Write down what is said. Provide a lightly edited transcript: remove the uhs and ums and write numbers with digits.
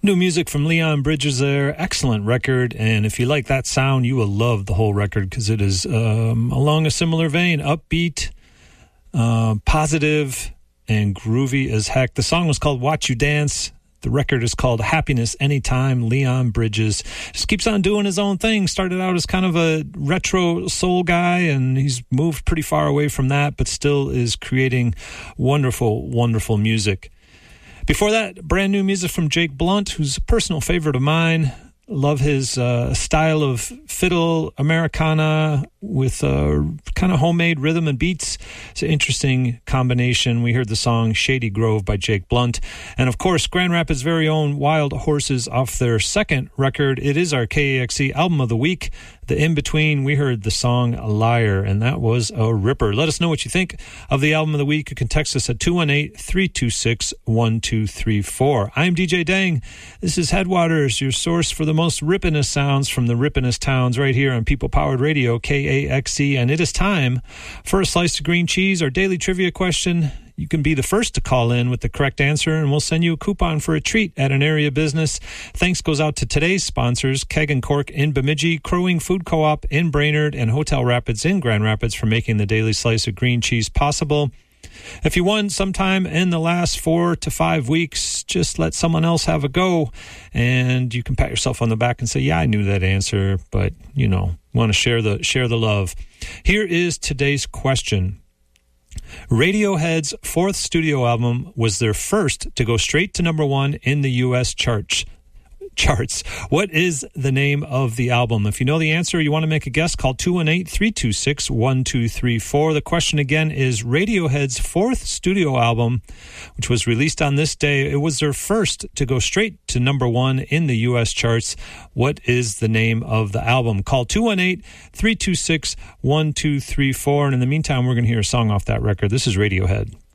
New music from Leon Bridges there. Excellent record. And if you like that sound, you will love the whole record because it is along a similar vein. Upbeat, positive, and groovy as heck. The song was called Watch You Dance. The record is called Happiness Anytime. Leon Bridges just keeps on doing his own thing. Started out as kind of a retro soul guy, and he's moved pretty far away from that, but still is creating wonderful, wonderful music. Before that, brand new music from Jake Blunt, who's a personal favorite of mine. Love his style of fiddle Americana with kind of homemade rhythm and beats. It's an interesting combination. We heard the song Shady Grove by Jake Blunt. And of course, Grand Rapids' very own Wild Horses off their second record. It is our KAXE Album of the Week. The In-Between, we heard the song Liar, and that was a ripper. Let us know what you think of the Album of the Week. You can text us at 218-326-1234. I'm DJ Dang. This is Headwaters, your source for the most rippinest sounds from the rippinest towns right here on People-Powered Radio, KAXE. And it is time for a slice of green cheese, our daily trivia question. You can be the first to call in with the correct answer, and we'll send you a coupon for a treat at an area business. Thanks goes out to today's sponsors, Keg and Cork in Bemidji, Crowing Food Co-op in Brainerd, and Hotel Rapids in Grand Rapids for making the daily slice of green cheese possible. If you won sometime in the last 4 to 5 weeks, just let someone else have a go, and you can pat yourself on the back and say, yeah, I knew that answer, but, want to share the love. Here is today's question. Radiohead's fourth studio album was their first to go straight to number one in the U.S. charts. What is the name of the album? If you know the answer or you want to make a guess, call 218-326-1234. The question again is Radiohead's fourth studio album, which was released on this day. It was their first to go straight to number one in the U.S. charts. What is the name of the album? Call 218-326-1234. And in the meantime, we're going to hear a song off that record. This is Radiohead.